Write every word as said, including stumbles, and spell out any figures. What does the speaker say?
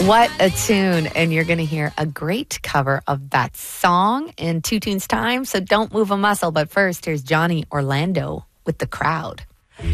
What a tune. And you're going to hear a great cover of that song in two tunes time. So don't move a muscle. But first, here's Johnny Orlando with The Crowd.